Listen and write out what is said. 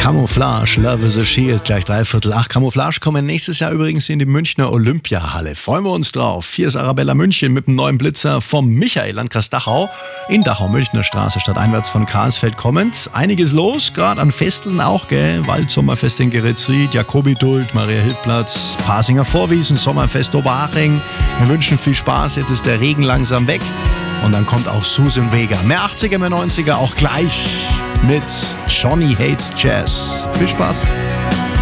Camouflage, Love is a Shield, gleich 7:45. Camouflage kommen nächstes Jahr übrigens in die Münchner Olympiahalle. Freuen wir uns drauf. Hier ist Arabella München mit dem neuen Blitzer vom Michael, Landkreis Dachau. In Dachau, Münchner Straße, stadteinwärts von Karlsfeld kommend. Einiges los, gerade an Festeln auch, gell? Waldsommerfest in Geretsried, Jakobiduld, Maria-Hilf-Platz, Pasinger Vorwiesen, Sommerfest Oberhaching. Wir wünschen viel Spaß, jetzt ist der Regen langsam weg. Und dann kommt auch Susan Vega. Mehr 80er, mehr 90er auch gleich mit Johnny Hates Jazz. Viel Spaß!